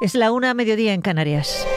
Es la 1:00 en Canarias.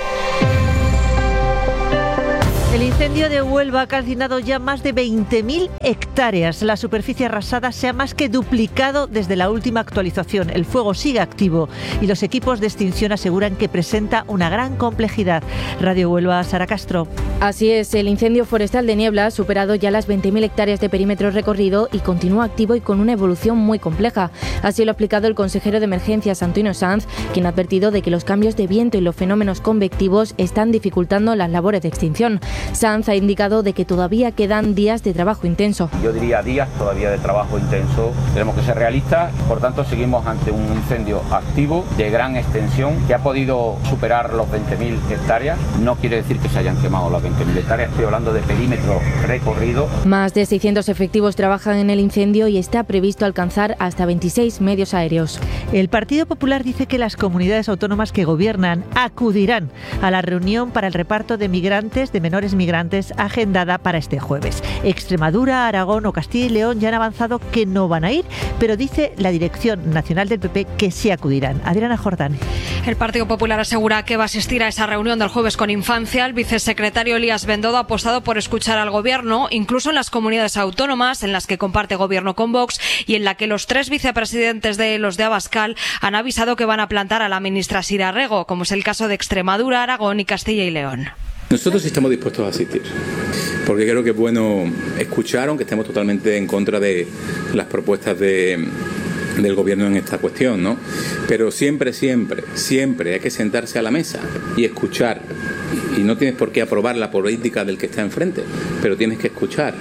El incendio de Huelva ha calcinado ya más de 20.000 hectáreas. La superficie arrasada se ha más que duplicado desde la última actualización. El fuego sigue activo y los equipos de extinción aseguran que presenta una gran complejidad. Radio Huelva, Sara Castro. Así es, el incendio forestal de Niebla ha superado ya las 20.000 hectáreas de perímetro recorrido y continúa activo y con una evolución muy compleja. Así lo ha explicado el consejero de Emergencias, Antonio Sanz, quien ha advertido de que los cambios de viento y los fenómenos convectivos están dificultando las labores de extinción. Sanz ha indicado de que todavía quedan días de trabajo intenso. Yo diría días todavía de trabajo intenso. Tenemos que ser realistas, por tanto seguimos ante un incendio activo de gran extensión que ha podido superar los 20.000 hectáreas. No quiere decir que se hayan quemado las 20.000 hectáreas, estoy hablando de perímetro recorrido. Más de 600 efectivos trabajan en el incendio y está previsto alcanzar hasta 26 medios aéreos. El Partido Popular dice que las comunidades autónomas que gobiernan acudirán a la reunión para el reparto de migrantes, de menores migrantes, agendada para este jueves. Extremadura, Aragón o Castilla y León ya han avanzado que no van a ir, pero dice la Dirección Nacional del PP que sí acudirán. Adriana Jordán. El Partido Popular asegura que va a asistir a esa reunión del jueves con Infancia. El vicesecretario Elías Bendodo ha apostado por escuchar al Gobierno, incluso en las comunidades autónomas en las que comparte Gobierno con Vox y en la que los 3 vicepresidentes de los de Abascal han avisado que van a plantar a la ministra Sira Rego, como es el caso de Extremadura, Aragón y Castilla y León. Nosotros estamos dispuestos a asistir, porque creo que es bueno escuchar, aunque estemos totalmente en contra de las propuestas del Gobierno en esta cuestión, ¿no? Pero siempre hay que sentarse a la mesa y escuchar. Y no tienes por qué aprobar la política del que está enfrente, pero tienes que escuchar.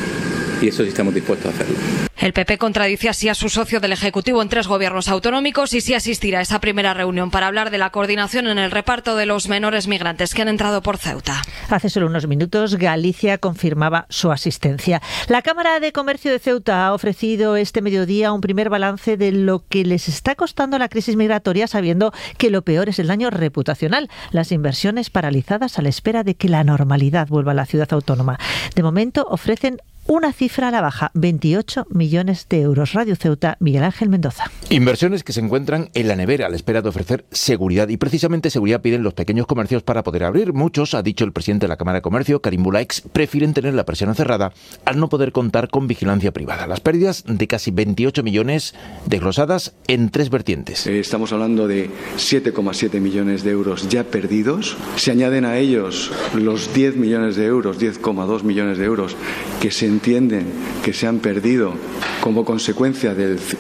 Y eso sí estamos dispuestos a hacerlo. El PP contradice así a su socio del Ejecutivo en 3 gobiernos autonómicos y sí asistirá a esa primera reunión para hablar de la coordinación en el reparto de los menores migrantes que han entrado por Ceuta. Hace solo unos minutos Galicia confirmaba su asistencia. La Cámara de Comercio de Ceuta ha ofrecido este mediodía un primer balance de lo que les está costando la crisis migratoria, sabiendo que lo peor es el daño reputacional, las inversiones paralizadas a la espera de que la normalidad vuelva a la ciudad autónoma. De momento ofrecen una cifra a la baja, 28 millones de euros. Radio Ceuta, Miguel Ángel Mendoza. Inversiones que se encuentran en la nevera a la espera de ofrecer seguridad. Y precisamente seguridad piden los pequeños comercios para poder abrir. Muchos, ha dicho el presidente de la Cámara de Comercio, Karim Bulaix, prefieren tener la persiana cerrada al no poder contar con vigilancia privada. Las pérdidas de casi 28 millones desglosadas en 3 vertientes. Estamos hablando de 7,7 millones de euros ya perdidos. Se añaden a ellos los 10 millones de euros, 10,2 millones de euros que se entienden que se han perdido como consecuencia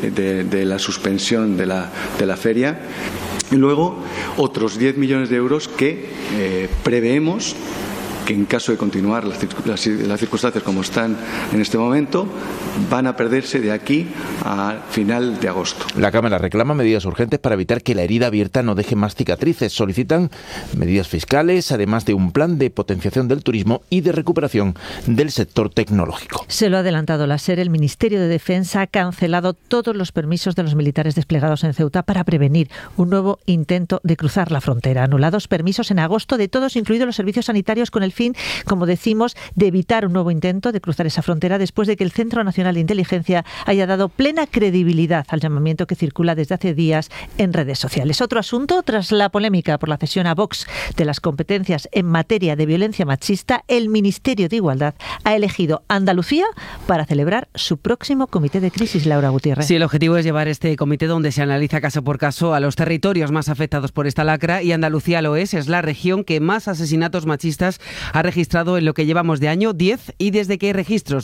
de la suspensión de la feria, y luego otros 10 millones de euros que preveemos que en caso de continuar las circunstancias como están en este momento, van a perderse de aquí a final de agosto. La Cámara reclama medidas urgentes para evitar que la herida abierta no deje más cicatrices. Solicitan medidas fiscales, además de un plan de potenciación del turismo y de recuperación del sector tecnológico. Se lo ha adelantado la SER. El Ministerio de Defensa ha cancelado todos los permisos de los militares desplegados en Ceuta para prevenir un nuevo intento de cruzar la frontera. Anulados permisos en agosto de todos, incluidos los servicios sanitarios, con el fin, como decimos, de evitar un nuevo intento de cruzar esa frontera después de que el Centro Nacional de Inteligencia haya dado plena credibilidad al llamamiento que circula desde hace días en redes sociales. Otro asunto, tras la polémica por la cesión a Vox de las competencias en materia de violencia machista, el Ministerio de Igualdad ha elegido Andalucía para celebrar su próximo comité de crisis. Laura Gutiérrez. Sí, el objetivo es llevar este comité donde se analiza caso por caso a los territorios más afectados por esta lacra, y Andalucía lo es la región que más asesinatos machistas ha registrado en lo que llevamos de año, 10, y desde que hay registros,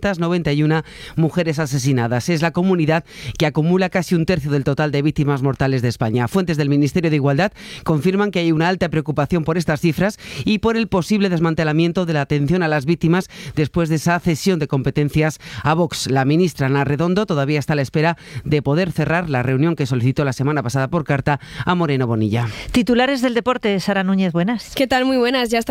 291 mujeres asesinadas. Es la comunidad que acumula casi un tercio del total de víctimas mortales de España. Fuentes del Ministerio de Igualdad confirman que hay una alta preocupación por estas cifras y por el posible desmantelamiento de la atención a las víctimas después de esa cesión de competencias a Vox. La ministra Ana Redondo todavía está a la espera de poder cerrar la reunión que solicitó la semana pasada por carta a Moreno Bonilla. Titulares del deporte, Sara Núñez, buenas. ¿Qué tal? Muy buenas. Ya esta semana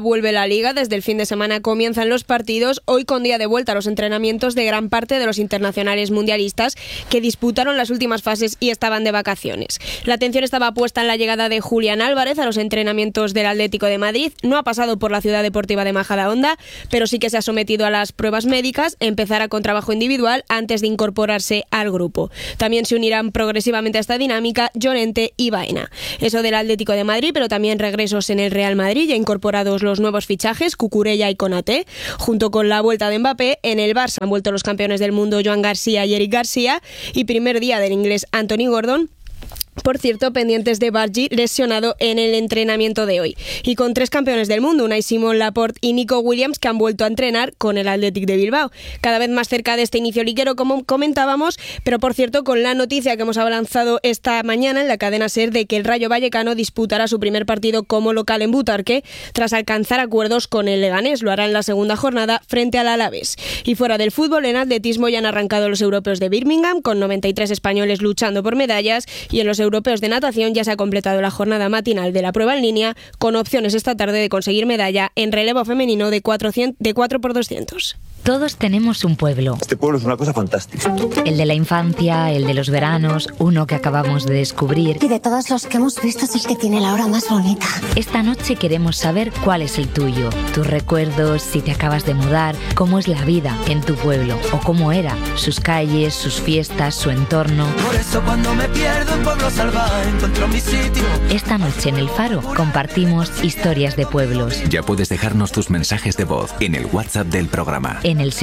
vuelve la Liga. Desde el fin de semana comienzan los partidos, hoy con día de vuelta a los entrenamientos de gran parte de los internacionales mundialistas que disputaron las últimas fases y estaban de vacaciones. La atención estaba puesta en la llegada de Julián Álvarez a los entrenamientos del Atlético de Madrid. No ha pasado por la Ciudad Deportiva de Majadahonda, pero sí que se ha sometido a las pruebas médicas, empezará con trabajo individual antes de incorporarse al grupo. También se unirán progresivamente a esta dinámica Llorente y Baena. Eso del Atlético de Madrid, pero también regresos en el Real Madrid, ya incorporados los nuevos fichajes, Cucurella y Konaté. Junto con la vuelta de Mbappé, en el Barça han vuelto los campeones del mundo Joan García y Eric García, y primer día del inglés Anthony Gordon. Por cierto, pendientes de Bargi, lesionado en el entrenamiento de hoy. Y con 3 campeones del mundo, Unai Simón, Laporte y Nico Williams, que han vuelto a entrenar con el Athletic de Bilbao. Cada vez más cerca de este inicio liguero, como comentábamos, pero por cierto, con la noticia que hemos avanzado esta mañana en la cadena SER de que el Rayo Vallecano disputará su primer partido como local en Butarque, tras alcanzar acuerdos con el Leganés. Lo hará en la segunda jornada frente al Alavés. Y fuera del fútbol, en atletismo ya han arrancado los europeos de Birmingham, con 93 españoles luchando por medallas, y en los europeos de natación ya se ha completado la jornada matinal de la prueba en línea, con opciones esta tarde de conseguir medalla en relevo femenino de 4x200. Todos tenemos un pueblo. Este pueblo es una cosa fantástica. El de la infancia, el de los veranos, uno que acabamos de descubrir. Y de todos los que hemos visto es el que tiene la hora más bonita. Esta noche queremos saber cuál es el tuyo. Tus recuerdos, si te acabas de mudar, cómo es la vida en tu pueblo o cómo era, sus calles, sus fiestas, su entorno. Por eso cuando me pierdo en Pueblo Salvaje encuentro mi sitio. Esta noche en El Faro compartimos historias de pueblos. Ya puedes dejarnos tus mensajes de voz en el WhatsApp del programa. En el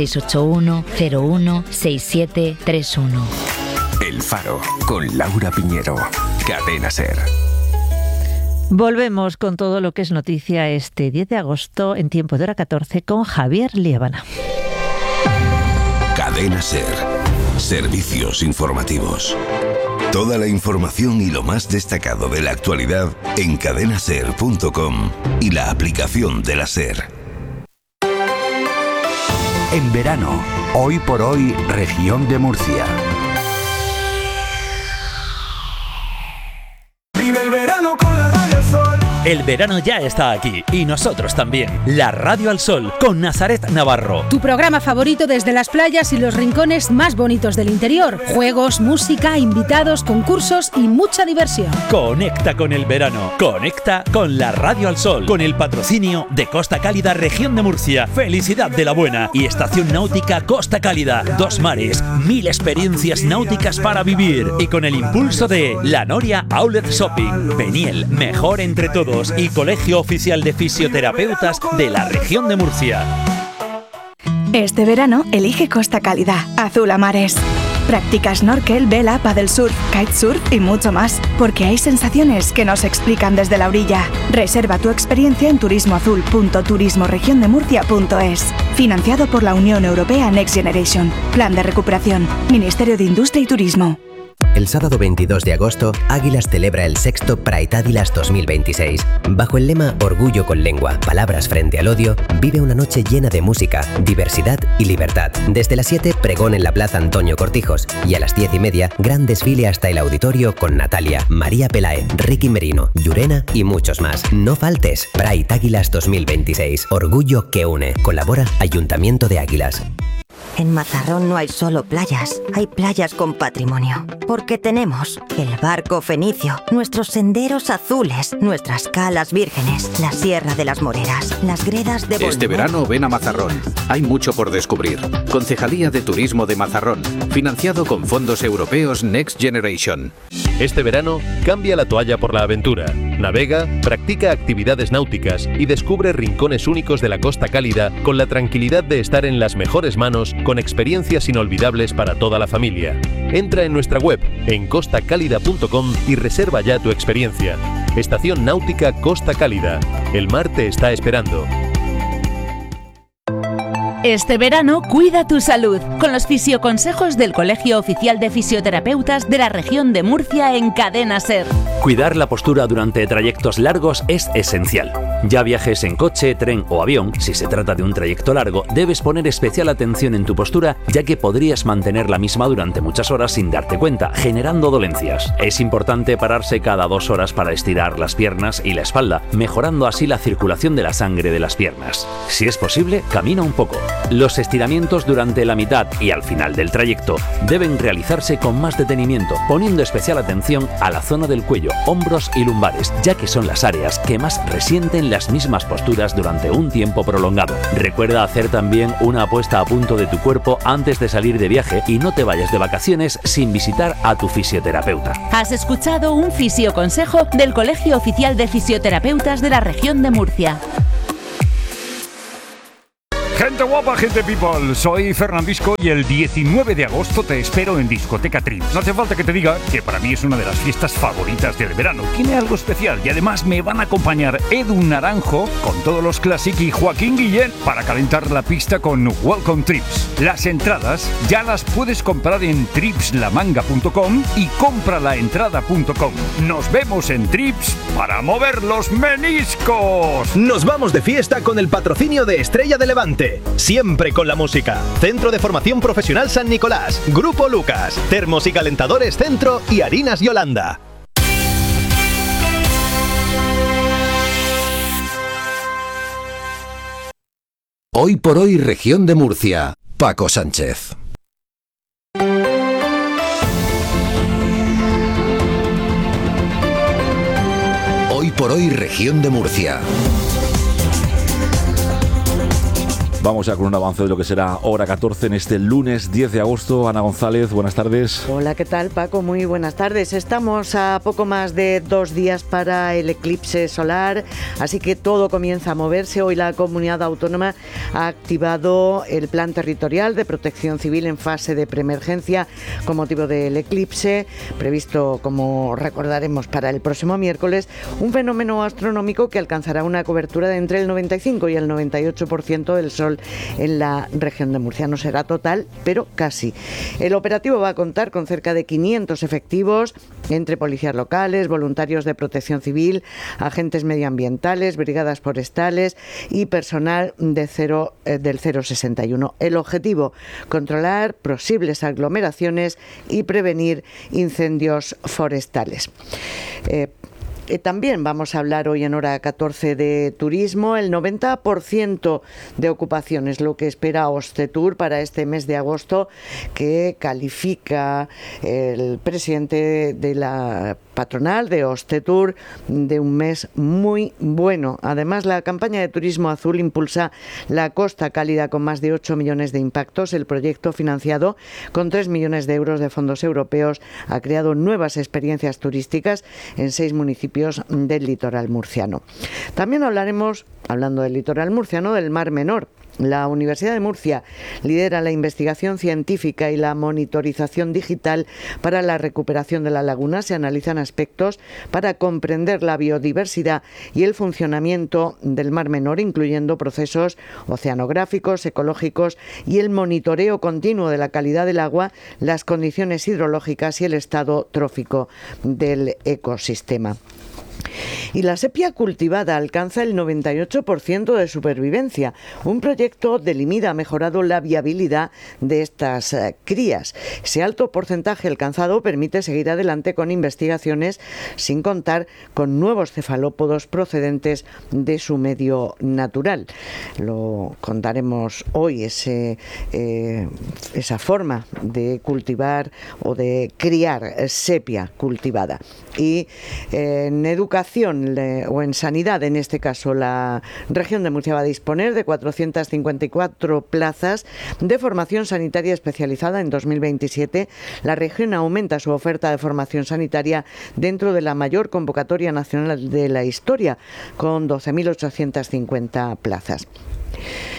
681-01-6731. El Faro, con Laura Piñero. Cadena SER. Volvemos con todo lo que es noticia este 10 de agosto en tiempo de hora 14 con Javier Liébana. Cadena SER. Servicios informativos. Toda la información y lo más destacado de la actualidad en cadenaser.com y la aplicación de la SER. En verano, hoy por hoy, región de Murcia. Vive el verano con la Radio al Sol. El verano ya está aquí y nosotros también. La Radio al Sol con Nazaret Navarro. Tu programa favorito desde las playas y los rincones más bonitos del interior. Juegos, música, invitados, concursos y mucha diversión. Conecta con el verano. Conecta con la Radio al Sol. Con el patrocinio de Costa Cálida, región de Murcia. Felicidad de la Buena y Estación Náutica Costa Cálida. 2 mares, 1000 experiencias náuticas para vivir. Y con el impulso de La Noria Outlet Shopping. Peniel, mejor entre todos. Y Colegio Oficial de Fisioterapeutas de la región de Murcia. Este verano elige Costa Cálida, azul a mares. Practica snorkel, vela, paddle surf, kitesurf y mucho más, porque hay sensaciones que no se explican desde la orilla. Reserva tu experiencia en turismoazul.turismoregiondemurcia.es. Financiado por la Unión Europea Next Generation. Plan de recuperación. Ministerio de Industria y Turismo. El sábado 22 de agosto, Águilas celebra el sexto Pride Águilas 2026. Bajo el lema Orgullo con lengua, palabras frente al odio, vive una noche llena de música, diversidad y libertad. Desde las 7, pregón en la Plaza Antonio Cortijos y a las 10:30, gran desfile hasta el auditorio con Natalia, María Pelae, Ricky Merino, Llurena y muchos más. No faltes, Pride Águilas 2026. Orgullo que une. Colabora Ayuntamiento de Águilas. En Mazarrón no hay solo playas, hay playas con patrimonio. Porque tenemos el barco fenicio, nuestros senderos azules, nuestras calas vírgenes, la Sierra de las Moreras, las gredas de... Este verano ven a Mazarrón. Hay mucho por descubrir. Concejalía de Turismo de Mazarrón. Financiado con fondos europeos Next Generation. Este verano, cambia la toalla por la aventura. Navega, practica actividades náuticas y descubre rincones únicos de la Costa Cálida con la tranquilidad de estar en las mejores manos con experiencias inolvidables para toda la familia. Entra en nuestra web en costacálida.com y reserva ya tu experiencia. Estación Náutica Costa Cálida. El mar te está esperando. Este verano cuida tu salud con los fisioconsejos del Colegio Oficial de Fisioterapeutas de la región de Murcia en Cadena SER. Cuidar la postura durante trayectos largos es esencial. Ya viajes en coche, tren o avión, si se trata de un trayecto largo, debes poner especial atención en tu postura, ya que podrías mantener la misma durante muchas horas sin darte cuenta, generando dolencias. Es importante pararse cada 2 horas para estirar las piernas y la espalda, mejorando así la circulación de la sangre de las piernas. Si es posible, camina un poco. Los estiramientos durante la mitad y al final del trayecto deben realizarse con más detenimiento, poniendo especial atención a la zona del cuello, hombros y lumbares, ya que son las áreas que más resienten las mismas posturas durante un tiempo prolongado. Recuerda hacer también una puesta a punto de tu cuerpo antes de salir de viaje y no te vayas de vacaciones sin visitar a tu fisioterapeuta. Has escuchado un fisioconsejo del Colegio Oficial de Fisioterapeutas de la Región de Murcia. Gente guapa, gente people, soy Fernandisco y el 19 de agosto te espero en Discoteca Trips. No hace falta que te diga que para mí es una de las fiestas favoritas del verano. Tiene algo especial y además me van a acompañar Edu Naranjo con todos los Classic y Joaquín Guillén para calentar la pista con Welcome Trips. Las entradas ya las puedes comprar en tripslamanga.com y compralaentrada.com. Nos vemos en Trips para mover los meniscos. Nos vamos de fiesta con el patrocinio de Estrella de Levante. Siempre con la música. Centro de Formación Profesional San Nicolás, Grupo Lucas, Termos y Calentadores Centro y Harinas Yolanda. Hoy por hoy, Región de Murcia. Paco Sánchez. Hoy por hoy, Región de Murcia. Vamos ya con un avance de lo que será hora 14 en este lunes 10 de agosto. Ana González, buenas tardes. Hola, ¿qué tal, Paco? Muy buenas tardes. Estamos a poco más de 2 días para el eclipse solar, así que todo comienza a moverse. Hoy la comunidad autónoma ha activado el plan territorial de protección civil en fase de preemergencia con motivo del eclipse, previsto, como recordaremos, para el próximo miércoles, un fenómeno astronómico que alcanzará una cobertura de entre el 95 y el 98% del sol en la región de Murcia. No será total, pero casi. El operativo va a contar con cerca de 500 efectivos entre policías locales, voluntarios de protección civil, agentes medioambientales, brigadas forestales y personal del 061. El objetivo, controlar posibles aglomeraciones y prevenir incendios forestales. También vamos a hablar hoy en hora 14 de turismo. El 90% de ocupación es lo que espera Ostetur para este mes de agosto, que califica el presidente de la patronal de Ostetur de un mes muy bueno. Además, la campaña de Turismo Azul impulsa la Costa Cálida con más de 8 millones de impactos. El proyecto, financiado con 3 millones de euros de fondos europeos, ha creado nuevas experiencias turísticas en 6 municipios del litoral murciano. También hablaremos, hablando del litoral murciano, del Mar Menor. La Universidad de Murcia lidera la investigación científica y la monitorización digital para la recuperación de la laguna. Se analizan aspectos para comprender la biodiversidad y el funcionamiento del Mar Menor, incluyendo procesos oceanográficos, ecológicos y el monitoreo continuo de la calidad del agua, las condiciones hidrológicas y el estado trófico del ecosistema. Y la sepia cultivada alcanza el 98% de supervivencia. Un proyecto de Limida ha mejorado la viabilidad de estas crías. Ese alto porcentaje alcanzado permite seguir adelante con investigaciones, sin contar con nuevos cefalópodos procedentes de su medio natural. Lo contaremos hoy, esa forma de cultivar o de criar sepia cultivada. Y en educación o en sanidad, en este caso, la región de Murcia va a disponer de 454 plazas de formación sanitaria especializada en 2027. La región aumenta su oferta de formación sanitaria dentro de la mayor convocatoria nacional de la historia, con 12.850 plazas.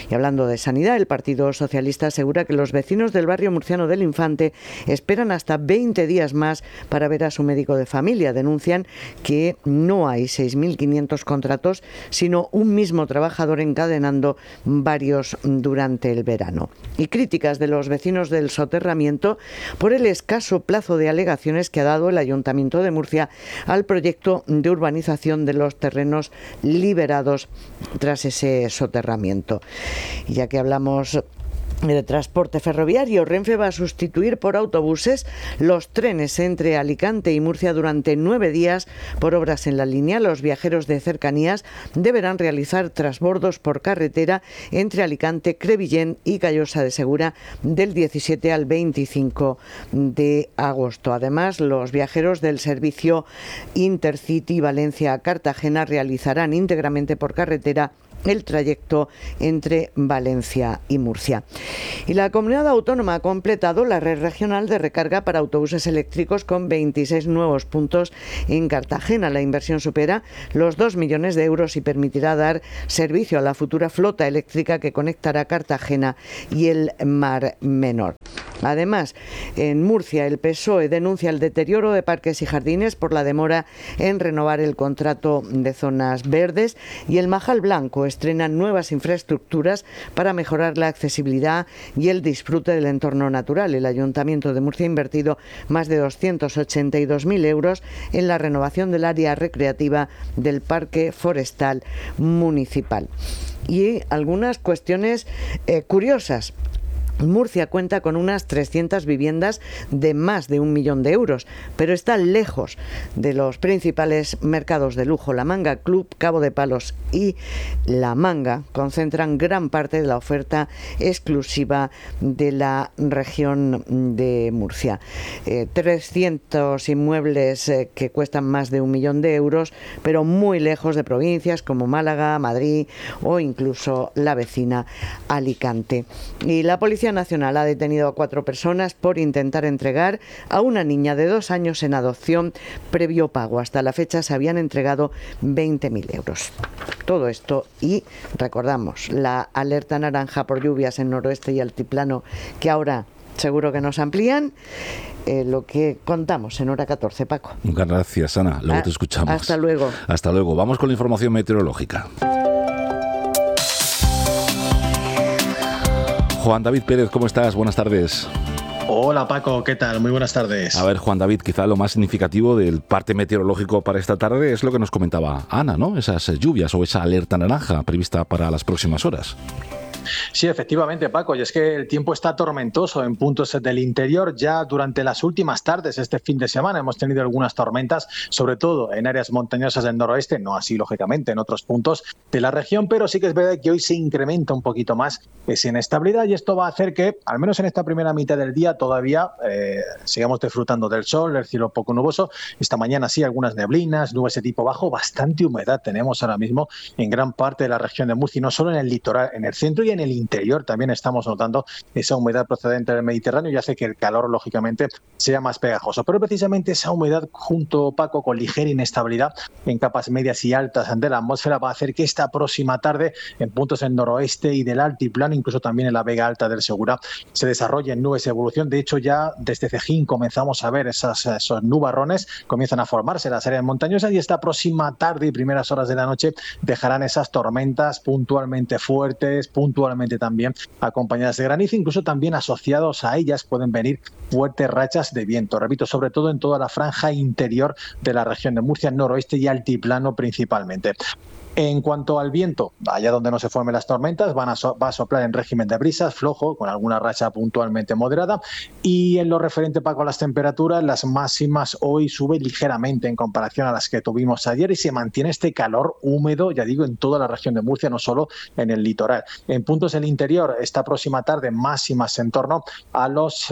Y hablando de sanidad, el Partido Socialista asegura que los vecinos del barrio murciano del Infante esperan hasta 20 días más para ver a su médico de familia. Denuncian que no hay 6.500 contratos, sino un mismo trabajador encadenando varios durante el verano. Y críticas de los vecinos del soterramiento por el escaso plazo de alegaciones que ha dado el Ayuntamiento de Murcia al proyecto de urbanización de los terrenos liberados tras ese soterramiento. Y ya que hablamos de transporte ferroviario, Renfe va a sustituir por autobuses los trenes entre Alicante y Murcia durante 9 días por obras en la línea. Los viajeros de cercanías deberán realizar transbordos por carretera entre Alicante, Crevillent y Callosa de Segura del 17 al 25 de agosto. Además, los viajeros del servicio Intercity Valencia-Cartagena realizarán íntegramente por carretera el trayecto entre Valencia y Murcia. Y la comunidad autónoma ha completado la red regional de recarga para autobuses eléctricos con 26 nuevos puntos en Cartagena. La inversión supera los 2 millones de euros y permitirá dar servicio a la futura flota eléctrica que conectará Cartagena y el Mar Menor. Además, en Murcia, el PSOE denuncia el deterioro de parques y jardines por la demora en renovar el contrato de zonas verdes, y el Majal Blanco estrena nuevas infraestructuras para mejorar la accesibilidad y el disfrute del entorno natural. El Ayuntamiento de Murcia ha invertido más de 282.000 euros en la renovación del área recreativa del Parque Forestal Municipal. Y algunas cuestiones curiosas. Murcia cuenta con unas 300 viviendas de más de 1 millón de euros, pero está lejos de los principales mercados de lujo. La Manga Club, Cabo de Palos y La Manga concentran gran parte de la oferta exclusiva de la región de Murcia. 300 inmuebles que cuestan más de 1 millón de euros, pero muy lejos de provincias como Málaga, Madrid o incluso la vecina Alicante. Y la Policía Nacional ha detenido a 4 personas por intentar entregar a una niña de 2 años en adopción previo pago. Hasta la fecha se habían entregado 20.000 euros. Todo esto, y recordamos la alerta naranja por lluvias en noroeste y altiplano, que ahora seguro que nos amplían. Lo que contamos en hora 14, Paco. Muchas gracias, Ana. Luego te escuchamos. Hasta luego. Hasta luego. Vamos con la información meteorológica. Juan David Pérez, ¿cómo estás? Buenas tardes. Hola Paco, ¿qué tal? Muy buenas tardes. A ver, Juan David, quizá lo más significativo del parte meteorológico para esta tarde es lo que nos comentaba Ana, ¿no? Esas lluvias o esa alerta naranja prevista para las próximas horas. Sí, efectivamente, Paco, y es que el tiempo está tormentoso en puntos del interior. Ya durante las últimas tardes, este fin de semana, hemos tenido algunas tormentas, sobre todo en áreas montañosas del noroeste, no así, lógicamente, en otros puntos de la región, pero sí que es verdad que hoy se incrementa un poquito más esa inestabilidad, y esto va a hacer que, al menos en esta primera mitad del día, todavía sigamos disfrutando del sol, el cielo poco nuboso. Esta mañana sí, algunas neblinas, nubes de tipo bajo, bastante humedad tenemos ahora mismo en gran parte de la región de Murcia, y no solo en el litoral, en el centro y en el interior también estamos notando esa humedad procedente del Mediterráneo, y hace que el calor, lógicamente, sea más pegajoso. Pero precisamente esa humedad, junto, Paco, con ligera inestabilidad en capas medias y altas de la atmósfera, va a hacer que esta próxima tarde, en puntos del noroeste y del altiplano, incluso también en la Vega Alta del Segura, se desarrollen nubes de evolución. De hecho, ya desde Cejín comenzamos a ver esos nubarrones, comienzan a formarse las áreas montañosas, y esta próxima tarde y primeras horas de la noche dejarán esas tormentas puntualmente fuertes, puntualmente también acompañadas de granizo, incluso también asociados a ellas pueden venir fuertes rachas de viento, repito, sobre todo en toda la franja interior de la región de Murcia, noroeste y altiplano principalmente. En cuanto al viento, allá donde no se formen las tormentas, va a soplar en régimen de brisas, flojo, con alguna racha puntualmente moderada. Y en lo referente, Paco, a las temperaturas, las máximas hoy suben ligeramente en comparación a las que tuvimos ayer, y se mantiene este calor húmedo, ya digo, en toda la región de Murcia, no solo en el litoral. En puntos del interior, esta próxima tarde, máximas en torno a los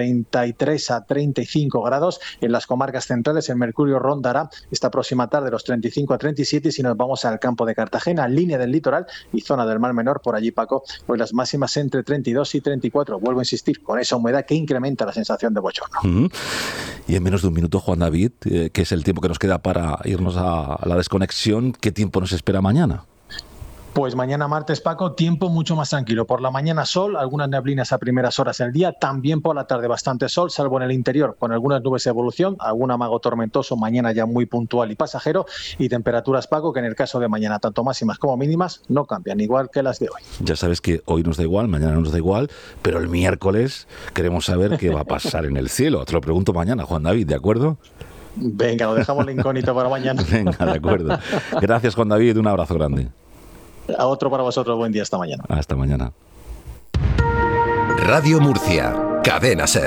33 a 35 grados. En las comarcas centrales, el mercurio rondará esta próxima tarde los 35 a 37, y si nos vamos al campo de Cartagena, línea del litoral y zona del Mar Menor, por allí, Paco, hoy las máximas entre 32 y 34. Vuelvo a insistir, con esa humedad que incrementa la sensación de bochorno. Y en menos de un minuto, Juan David, que es el tiempo que nos queda para irnos a la desconexión, ¿qué tiempo nos espera mañana? Pues mañana martes, Paco, tiempo mucho más tranquilo. Por la mañana sol, algunas neblinas a primeras horas del día, también por la tarde bastante sol, salvo en el interior, con algunas nubes de evolución, algún amago tormentoso, mañana ya muy puntual y pasajero, y temperaturas, Paco, que en el caso de mañana, tanto máximas como mínimas, no cambian, igual que las de hoy. Ya sabes que hoy nos da igual, mañana nos da igual, pero el miércoles queremos saber qué va a pasar en el cielo. Te lo pregunto mañana, Juan David, ¿de acuerdo? Venga, lo dejamos la incógnita para mañana. Venga, de acuerdo. Gracias, Juan David, un abrazo grande. A otro para vosotros, buen día, hasta mañana. Hasta mañana. Radio Murcia, Cadena SER.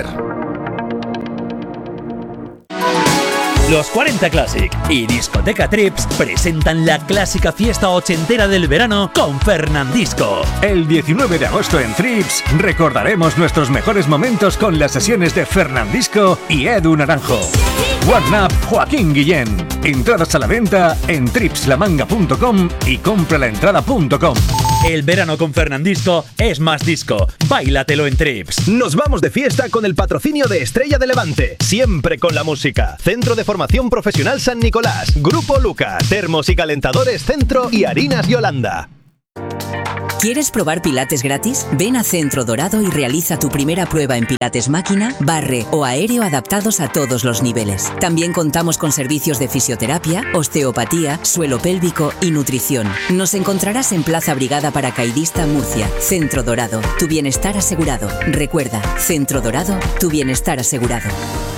Los 40 Classic y Discoteca Trips presentan la clásica fiesta ochentera del verano con Fernandisco. El 19 de agosto en Trips recordaremos nuestros mejores momentos con las sesiones de Fernandisco y Edu Naranjo. One Up Joaquín Guillén. Entradas a la venta en tripslamanga.com y compralaentrada.com. El verano con Fernandisco es más disco. Báilatelo en Trips. Nos vamos de fiesta con el patrocinio de Estrella de Levante. Siempre con la música. Centro de Formación Profesional San Nicolás. Grupo Lucas. Termos y calentadores Centro y Harinas Yolanda. ¿Quieres probar Pilates gratis? Ven a Centro Dorado y realiza tu primera prueba en Pilates máquina, barre o aéreo adaptados a todos los niveles. También contamos con servicios de fisioterapia, osteopatía, suelo pélvico y nutrición. Nos encontrarás en Plaza Brigada Paracaidista, Murcia. Centro Dorado, tu bienestar asegurado. Recuerda, Centro Dorado, tu bienestar asegurado.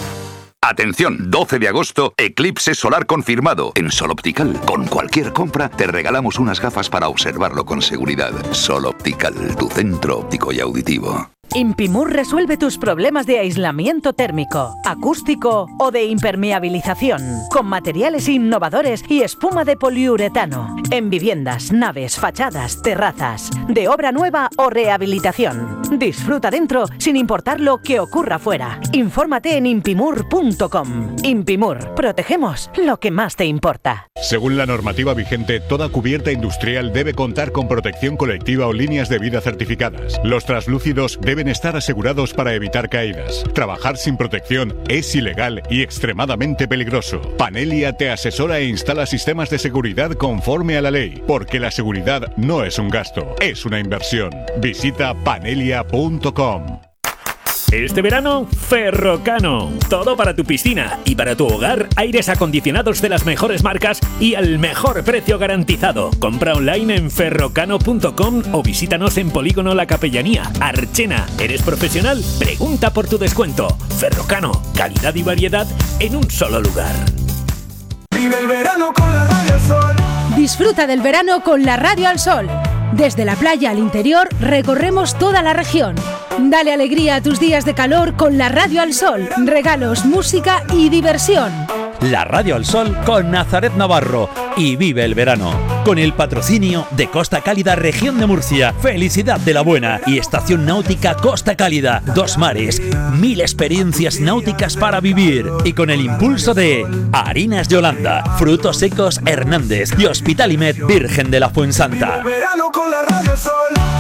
Atención, 12 de agosto, eclipse solar confirmado en Sol Optical. Con cualquier compra te regalamos unas gafas para observarlo con seguridad. Sol Optical, tu centro óptico y auditivo. Impimur resuelve tus problemas de aislamiento térmico, acústico o de impermeabilización, con materiales innovadores y espuma de poliuretano, en viviendas, naves, fachadas, terrazas, de obra nueva o rehabilitación. Disfruta dentro sin importar lo que ocurra fuera. Infórmate en impimur.com. Impimur, protegemos lo que más te importa. Según la normativa vigente, toda cubierta industrial debe contar con protección colectiva o líneas de vida certificadas. Los translúcidos deben estar asegurados para evitar caídas. Trabajar sin protección es ilegal y extremadamente peligroso. Panelia te asesora e instala sistemas de seguridad conforme a la ley, porque la seguridad no es un gasto, es una inversión. Visita panelia.com. Este verano, Ferrocano. Todo para tu piscina y para tu hogar, aires acondicionados de las mejores marcas y al mejor precio garantizado. Compra online en ferrocano.com o visítanos en Polígono La Capellanía, Archena. ¿Eres profesional? Pregunta por tu descuento. Ferrocano, calidad y variedad en un solo lugar. Vive el verano con la Radio al Sol. Disfruta del verano con la Radio al Sol. Desde la playa al interior recorremos toda la región. Dale alegría a tus días de calor con la Radio al Sol. Regalos, música y diversión. La Radio al Sol con Nazaret Navarro y vive el verano. Con el patrocinio de Costa Cálida Región de Murcia, Felicidad de la Buena y Estación Náutica Costa Cálida, Dos Mares, 1000 experiencias náuticas para vivir. Y con el impulso de Harinas Yolanda, Frutos Secos Hernández y Hospitalimed Virgen de la Fuensanta. Verano con la Radio al Sol.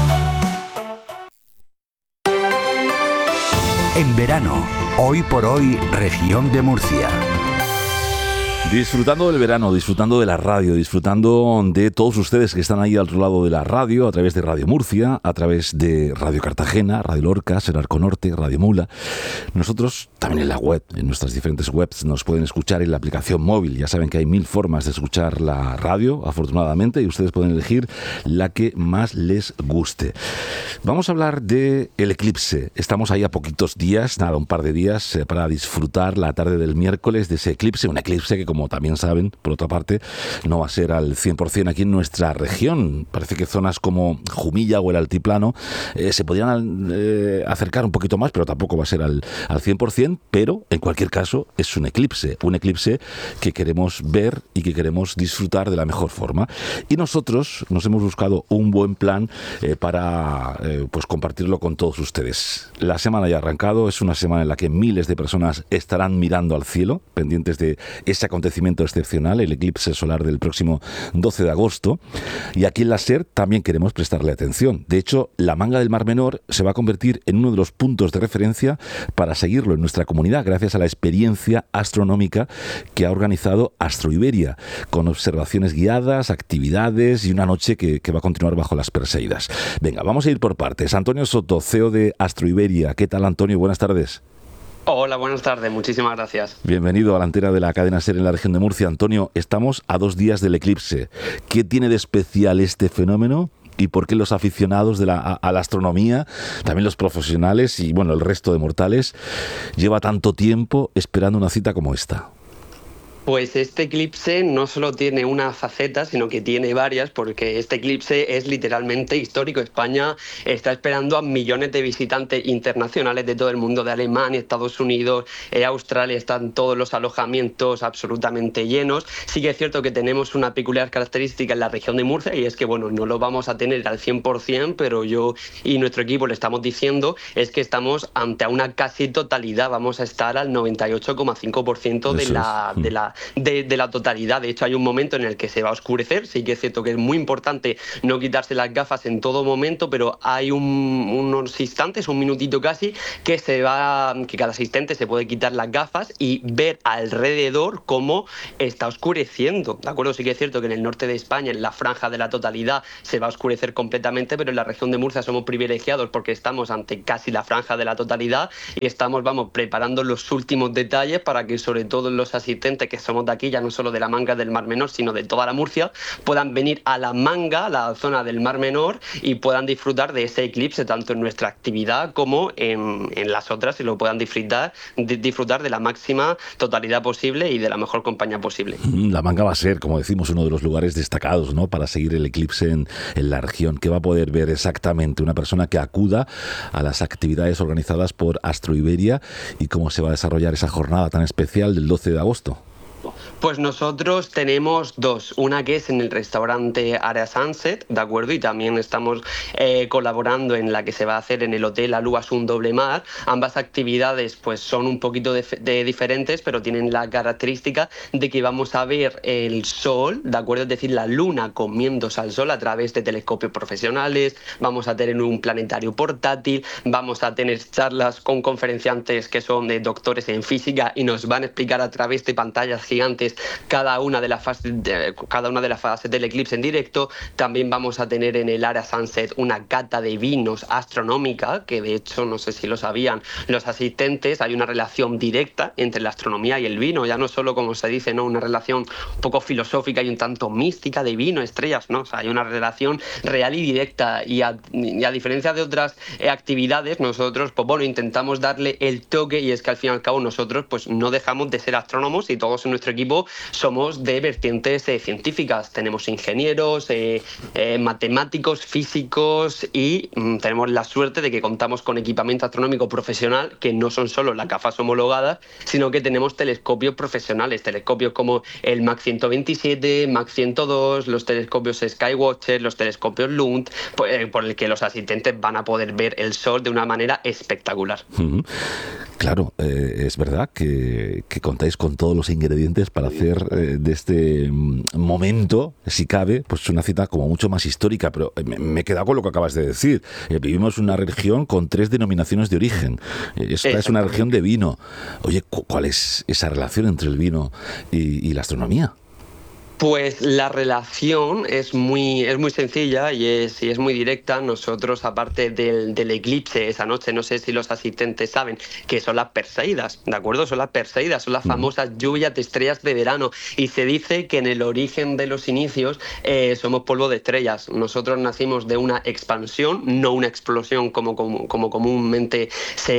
En verano, hoy por hoy, Región de Murcia. Disfrutando del verano, disfrutando de la radio, disfrutando de todos ustedes que están ahí al otro lado de la radio, a través de Radio Murcia, a través de Radio Cartagena, Radio Lorca, Serarco Norte, Radio Mula. Nosotros también en la web, en nuestras diferentes webs, nos pueden escuchar en la aplicación móvil. Ya saben que hay 1000 formas de escuchar la radio, afortunadamente, y ustedes pueden elegir la que más les guste. Vamos a hablar de el eclipse. Estamos ahí a poquitos días, nada, un par de días, para disfrutar la tarde del miércoles de ese eclipse, un eclipse que, como también saben, por otra parte, no va a ser al 100% aquí en nuestra región. Parece que zonas como Jumilla o el Altiplano se podrían acercar un poquito más, pero tampoco va a ser al 100%, pero en cualquier caso es un eclipse que queremos ver y que queremos disfrutar de la mejor forma. Y nosotros nos hemos buscado un buen plan para pues compartirlo con todos ustedes. La semana ya ha arrancado, es una semana en la que miles de personas estarán mirando al cielo, pendientes de ese acontecimiento acontecimiento excepcional, el eclipse solar del próximo 12 de agosto. Y aquí en la SER también queremos prestarle atención. De hecho, la Manga del Mar Menor se va a convertir en uno de los puntos de referencia para seguirlo en nuestra comunidad, gracias a la experiencia astronómica que ha organizado Astroiberia, con observaciones guiadas, actividades y una noche que va a continuar bajo las Perseidas. Venga, vamos a ir por partes. Antonio Soto, CEO de Astroiberia. ¿Qué tal, Antonio? Buenas tardes. Hola, buenas tardes. Muchísimas gracias. Bienvenido a la antena de la cadena SER en la región de Murcia. Antonio, estamos a 2 días del eclipse. ¿Qué tiene de especial este fenómeno? ¿Y por qué los aficionados a la astronomía, también los profesionales y bueno, el resto de mortales, lleva tanto tiempo esperando una cita como esta? Pues este eclipse no solo tiene una faceta, sino que tiene varias, porque este eclipse es literalmente histórico. España está esperando a millones de visitantes internacionales de todo el mundo, de Alemania, Estados Unidos, Australia, están todos los alojamientos absolutamente llenos. Sí que es cierto que tenemos una peculiar característica en la región de Murcia, y es que bueno, no lo vamos a tener al 100%, pero yo y nuestro equipo le estamos diciendo es que estamos ante una casi totalidad, vamos a estar al 98,5% de la totalidad. De hecho, hay un momento en el que se va a oscurecer. Sí que es cierto que es muy importante no quitarse las gafas en todo momento, pero hay unos instantes, un minutito casi, que cada asistente se puede quitar las gafas y ver alrededor cómo está oscureciendo. ¿De acuerdo? Sí que es cierto que en el norte de España, en la franja de la totalidad, se va a oscurecer completamente, pero en la región de Murcia somos privilegiados porque estamos ante casi la franja de la totalidad y estamos, preparando los últimos detalles para que sobre todo los asistentes que somos de aquí, ya no solo de la Manga del Mar Menor, sino de toda la Murcia, puedan venir a la Manga, a la zona del Mar Menor, y puedan disfrutar de ese eclipse, tanto en nuestra actividad como en las otras, y lo puedan disfrutar de la máxima totalidad posible y de la mejor compañía posible. La Manga va a ser, como decimos, uno de los lugares destacados, ¿no?, para seguir el eclipse en la región. ¿Qué va a poder ver exactamente una persona que acuda a las actividades organizadas por Astroiberia y cómo se va a desarrollar esa jornada tan especial del 12 de agosto? Pues nosotros tenemos dos, una que es en el restaurante Area Sunset, ¿de acuerdo? Y también estamos colaborando en la que se va a hacer en el Hotel Aluasun Doble Mar. Ambas actividades pues son un poquito de diferentes, pero tienen la característica de que vamos a ver el sol, ¿de acuerdo? Es decir, la luna comiéndose al sol a través de telescopios profesionales, vamos a tener un planetario portátil, vamos a tener charlas con conferenciantes que son de doctores en física y nos van a explicar a través de pantallas gigantes cada una de las fases del eclipse en directo. También vamos a tener en el Area Sunset una cata de vinos astronómica, que de hecho, no sé si lo sabían los asistentes, hay una relación directa entre la astronomía y el vino, ya no solo, como se dice, ¿no?, una relación un poco filosófica y un tanto mística de vino, estrellas, ¿no? O sea, hay una relación real y directa, y a diferencia de otras actividades, nosotros pues intentamos darle el toque, y es que al fin y al cabo nosotros pues no dejamos de ser astrónomos, y todos en nuestro equipo somos de vertientes científicas. Tenemos ingenieros, matemáticos, físicos, y tenemos la suerte de que contamos con equipamiento astronómico profesional, que no son solo las gafas homologadas, sino que tenemos telescopios profesionales, telescopios como el Mach 127, Mach 102, los telescopios Skywatcher, los telescopios Lund, por el que los asistentes van a poder ver el sol de una manera espectacular. Claro, es verdad que contáis con todos los ingredientes para hacer de este momento, si cabe, pues una cita como mucho más histórica, pero me he quedado con lo que acabas de decir. Vivimos una región con 3 denominaciones de origen. Esta es una región de vino. Oye, ¿cuál es esa relación entre el vino y la astronomía? Pues la relación es muy sencilla y es muy directa. Nosotros, aparte del eclipse esa noche, no sé si los asistentes saben que son las Perseidas, ¿de acuerdo? Son las Perseidas, son las famosas lluvias de estrellas de verano, y se dice que en el origen de los inicios somos polvo de estrellas. Nosotros nacimos de una expansión, no una explosión como comúnmente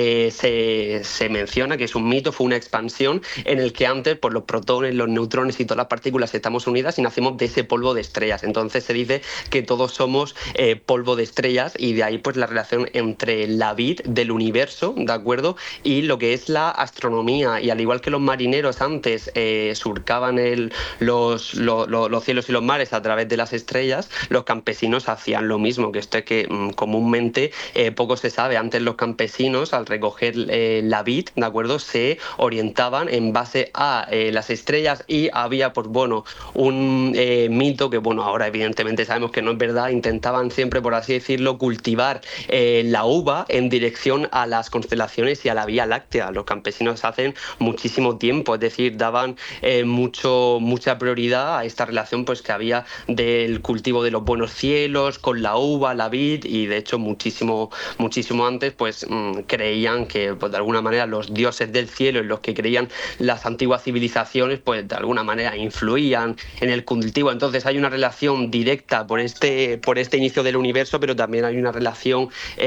se menciona, que es un mito. Fue una expansión en el que antes, por los protones, los neutrones y todas las partículas estamos unidas y nacemos de ese polvo de estrellas. Entonces se dice que todos somos polvo de estrellas, y de ahí pues la relación entre la vid del universo, ¿de acuerdo? Y lo que es la astronomía. Y al igual que los marineros antes surcaban los cielos y los mares a través de las estrellas, los campesinos hacían lo mismo, que esto es que comúnmente poco se sabe. Antes los campesinos, al recoger la vid, ¿de acuerdo?, se orientaban en base a las estrellas, y había pues bueno un mito que bueno ahora evidentemente sabemos que no es verdad. Intentaban siempre, por así decirlo, cultivar la uva en dirección a las constelaciones y a la Vía Láctea. Los campesinos hacen muchísimo tiempo, es decir, daban mucha prioridad a esta relación pues que había del cultivo de los buenos cielos con la uva, la vid, y de hecho muchísimo antes pues creían que pues de alguna manera los dioses del cielo, en los que creían las antiguas civilizaciones, pues de alguna manera influían en el cultivo. Entonces hay una relación directa por este inicio del universo, pero también hay una relación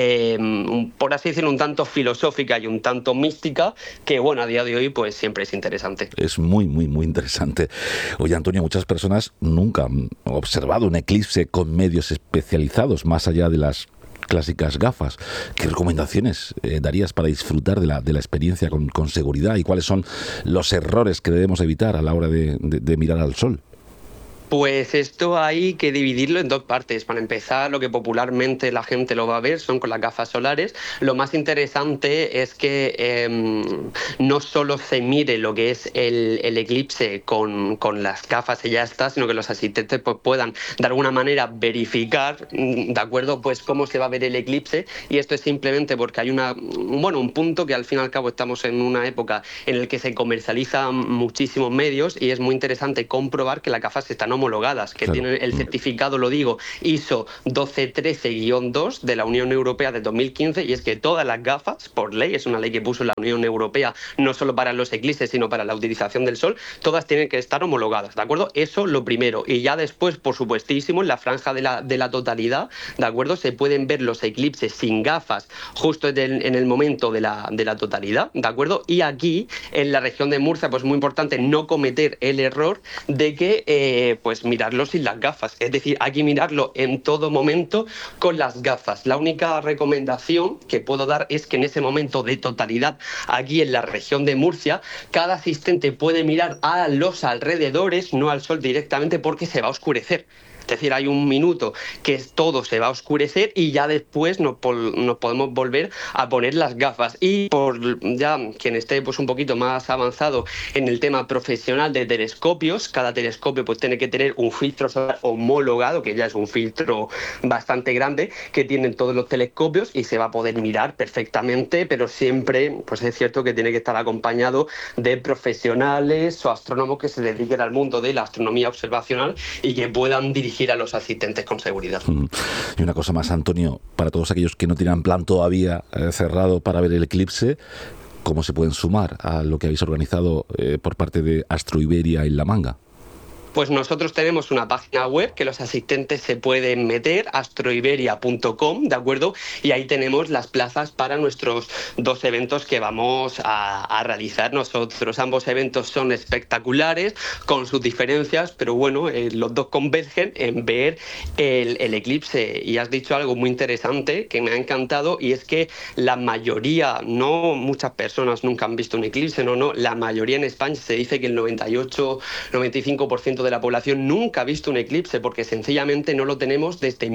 por así decirlo un tanto filosófica y un tanto mística, que bueno, a día de hoy pues siempre es interesante. Es muy interesante. Oye, Antonio, muchas personas nunca han observado un eclipse con medios especializados, más allá de las clásicas gafas. ¿Qué recomendaciones darías para disfrutar de la experiencia con seguridad, y cuáles son los errores que debemos evitar a la hora de mirar al sol? Pues esto hay que dividirlo en dos partes. Para empezar, lo que popularmente la gente lo va a ver son con las gafas solares. Lo más interesante es que no solo se mire lo que es el eclipse con las gafas y ya está, sino que los asistentes pues puedan de alguna manera verificar, ¿de acuerdo?, pues cómo se va a ver el eclipse. Y esto es simplemente porque hay un punto que al fin y al cabo estamos en una época en la que se comercializan muchísimos medios, y es muy interesante comprobar que las gafas están homologadas, que tienen el certificado, lo digo, ISO 1213-2 de la Unión Europea de 2015, y es que todas las gafas, por ley, es una ley que puso la Unión Europea, no solo para los eclipses, sino para la utilización del sol, todas tienen que estar homologadas, ¿de acuerdo? Eso lo primero. Y ya después, por supuestísimo, en la franja de la totalidad, ¿de acuerdo?, se pueden ver los eclipses sin gafas justo en el momento de la totalidad, ¿de acuerdo? Y aquí, en la región de Murcia, pues muy importante no cometer el error de que pues mirarlo sin las gafas. Es decir, hay que mirarlo en todo momento con las gafas. La única recomendación que puedo dar es que en ese momento de totalidad, aquí en la región de Murcia, cada asistente puede mirar a los alrededores, no al sol directamente, porque se va a oscurecer. Es decir, hay un minuto que todo se va a oscurecer y ya después nos podemos volver a poner las gafas. Y por ya quien esté pues un poquito más avanzado en el tema profesional de telescopios, cada telescopio pues tiene que tener un filtro solar homologado, que ya es un filtro bastante grande que tienen todos los telescopios, y se va a poder mirar perfectamente, pero siempre pues es cierto que tiene que estar acompañado de profesionales o astrónomos que se dediquen al mundo de la astronomía observacional y que puedan dirigir a los asistentes con seguridad. Y una cosa más, Antonio, para todos aquellos que no tienen plan todavía cerrado para ver el eclipse, ¿cómo se pueden sumar a lo que habéis organizado por parte de Astroiberia en La Manga? Pues nosotros tenemos una página web que los asistentes se pueden meter, astroiberia.com, ¿de acuerdo? Y ahí tenemos las plazas para nuestros dos eventos que vamos a realizar nosotros. Ambos eventos son espectaculares, con sus diferencias, pero bueno, los dos convergen en ver el eclipse. Y has dicho algo muy interesante que me ha encantado, y es que la mayoría, no muchas personas nunca han visto un eclipse, no, la mayoría en España se dice que el 98-95% de la población nunca ha visto un eclipse, porque sencillamente no lo tenemos desde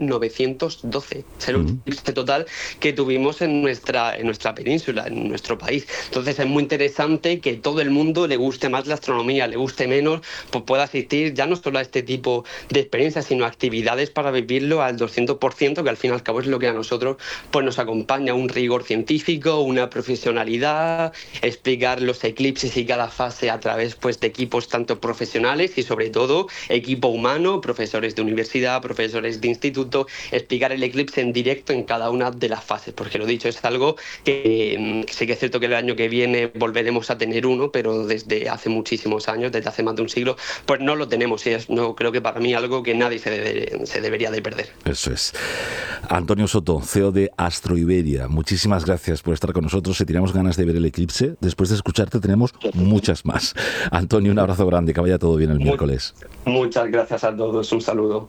1912. Es el eclipse total que tuvimos en nuestra península, en nuestro país. Entonces es muy interesante que todo el mundo, le guste más la astronomía, le guste menos, pues pueda asistir ya no solo a este tipo de experiencias, sino a actividades para vivirlo al 200%, que al fin y al cabo es lo que a nosotros pues nos acompaña, un rigor científico, una profesionalidad, explicar los eclipses y cada fase a través pues de equipos tanto profesionales y sobre todo equipo humano, profesores de universidad, profesores de instituto, explicar el eclipse en directo en cada una de las fases, porque lo dicho, es algo que sí que es cierto que el año que viene volveremos a tener uno, pero desde hace muchísimos años, desde hace más de un siglo, pues no lo tenemos, y es, no, creo que para mí algo que nadie se debería de perder. Eso es. Antonio Soto, CEO de Astroiberia, muchísimas gracias por estar con nosotros. Si teníamos ganas de ver el eclipse, después de escucharte tenemos muchas más. Antonio, un abrazo grande, que vaya todo bien el miércoles. miércoles. Muchas gracias a todos, un saludo.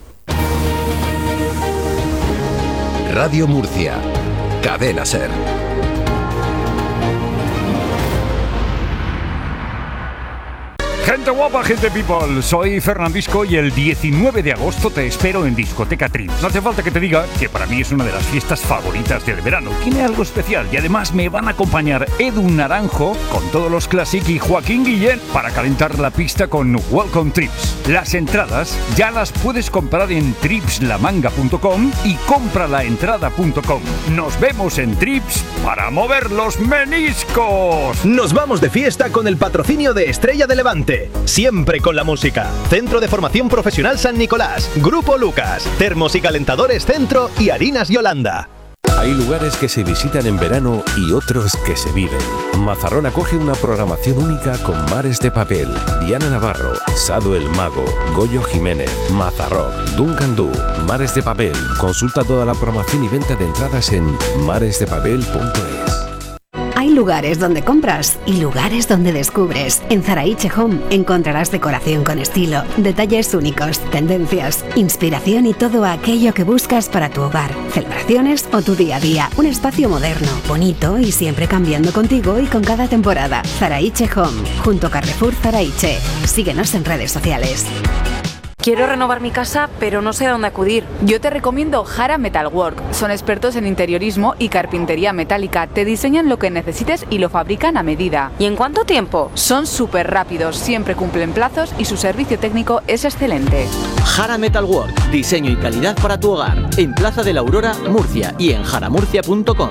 Radio Murcia, Cadena Ser. Gente guapa, gente people, soy Fernandisco y el 19 de agosto te espero en Discoteca Trips. No hace falta que te diga que para mí es una de las fiestas favoritas del verano. Tiene algo especial y además me van a acompañar Edu Naranjo con todos los Classic y Joaquín Guillén para calentar la pista con Welcome Trips. Las entradas ya las puedes comprar en tripslamanga.com y compralaentrada.com. Nos vemos en Trips para mover los meniscos. Nos vamos de fiesta con el patrocinio de Estrella de Levante. Siempre con la música. Centro de Formación Profesional San Nicolás, Grupo Lucas, Termos y Calentadores Centro y Harinas Yolanda. Hay lugares que se visitan en verano y otros que se viven. Mazarrón acoge una programación única con Mares de Papel, Diana Navarro, Sado el Mago, Goyo Jiménez, Mazarrock, Duncan Du, Mares de Papel. Consulta toda la programación y venta de entradas en maresdepapel.es. Hay lugares donde compras y lugares donde descubres. En Zaraiche Home encontrarás decoración con estilo, detalles únicos, tendencias, inspiración y todo aquello que buscas para tu hogar, celebraciones o tu día a día. Un espacio moderno, bonito y siempre cambiando contigo y con cada temporada. Zaraiche Home, junto a Carrefour Zaraiche. Síguenos en redes sociales. Quiero renovar mi casa, pero no sé a dónde acudir. Yo te recomiendo Jara Metalwork. Son expertos en interiorismo y carpintería metálica. Te diseñan lo que necesites y lo fabrican a medida. ¿Y en cuánto tiempo? Son súper rápidos, siempre cumplen plazos y su servicio técnico es excelente. Jara Metalwork. Diseño y calidad para tu hogar. En Plaza de la Aurora, Murcia y en jaramurcia.com.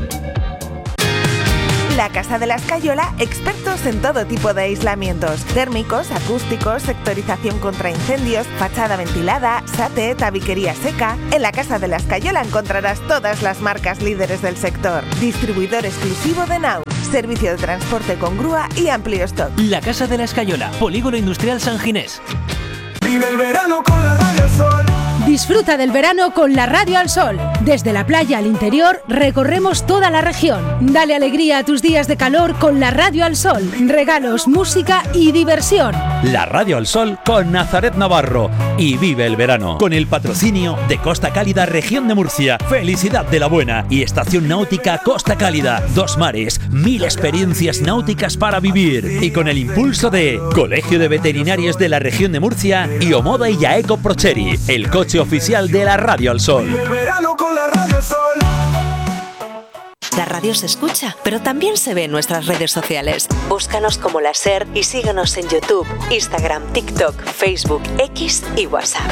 La Casa de la Escayola, expertos en todo tipo de aislamientos, térmicos, acústicos, sectorización contra incendios, fachada ventilada, SATE, tabiquería seca. En la Casa de la Escayola encontrarás todas las marcas líderes del sector. Distribuidor exclusivo de Nau, servicio de transporte con grúa y amplio stock. La Casa de la Escayola, Polígono Industrial San Ginés. Vive el verano con la Radio al Sol. Disfruta del verano con la Radio al Sol. Desde la playa al interior recorremos toda la región. Dale alegría a tus días de calor con la Radio al Sol. Regalos, música y diversión. La Radio al Sol con Nazaret Navarro. Y vive el verano con el patrocinio de Costa Cálida Región de Murcia, Felicidad de la Buena y Estación Náutica Costa Cálida. 2 mares, 1000 experiencias náuticas para vivir. Y con el impulso de Colegio de Veterinarios de la Región de Murcia y Omoda y Yaeco Procheri, el coche oficial de la Radio al Sol. El verano con la Radio al Sol. La radio se escucha, pero también se ve en nuestras redes sociales. Búscanos como La Ser y síguenos en YouTube, Instagram, TikTok, Facebook, X y WhatsApp.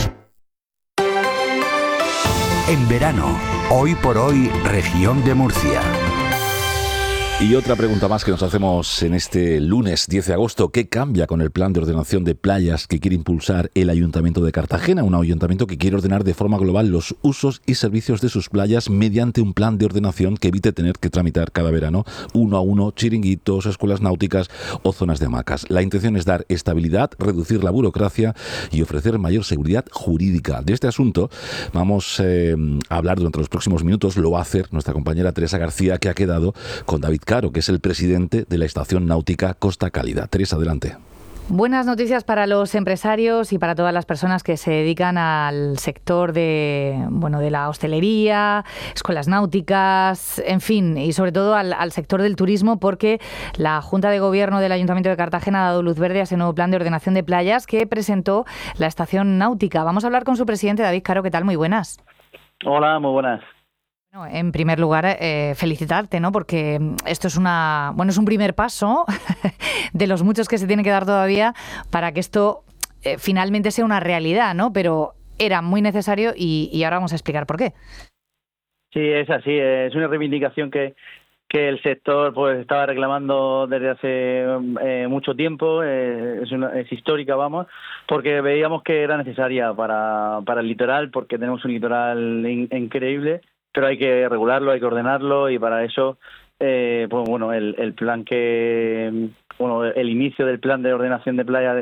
En verano, hoy por hoy, Región de Murcia. Y otra pregunta más que nos hacemos en este lunes 10 de agosto. ¿Qué cambia con el plan de ordenación de playas que quiere impulsar el Ayuntamiento de Cartagena? Un ayuntamiento que quiere ordenar de forma global los usos y servicios de sus playas mediante un plan de ordenación que evite tener que tramitar cada verano uno a uno chiringuitos, escuelas náuticas o zonas de hamacas. La intención es dar estabilidad, reducir la burocracia y ofrecer mayor seguridad jurídica. De este asunto vamos a hablar durante los próximos minutos. Lo va a hacer nuestra compañera Teresa García, que ha quedado con David Caro, que es el presidente de la Estación Náutica Costa Cálida. Teresa, adelante. Buenas noticias para los empresarios y para todas las personas que se dedican al sector de la hostelería, escuelas náuticas, en fin, y sobre todo al sector del turismo, porque la Junta de Gobierno del Ayuntamiento de Cartagena ha dado luz verde a ese nuevo plan de ordenación de playas que presentó la Estación Náutica. Vamos a hablar con su presidente, David Caro. ¿Qué tal? Muy buenas. Hola, muy buenas. Bueno, en primer lugar, felicitarte, ¿no? Porque esto es es un primer paso de los muchos que se tienen que dar todavía para que esto finalmente sea una realidad, ¿no? Pero era muy necesario y ahora vamos a explicar por qué. Sí, es así. Es una reivindicación que el sector pues estaba reclamando desde hace mucho tiempo. Es histórica, porque veíamos que era necesaria para el litoral, porque tenemos un litoral increíble. Pero hay que regularlo, hay que ordenarlo y para eso, el plan el inicio del plan de ordenación de playa